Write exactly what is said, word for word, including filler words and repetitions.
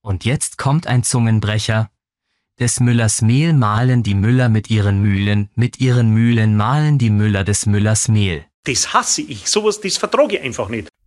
Und jetzt kommt ein Zungenbrecher. Des Müllers Mehl mahlen die Müller mit ihren Mühlen, mit ihren Mühlen mahlen die Müller des Müllers Mehl. Das hasse ich, sowas, das vertrage ich einfach nicht.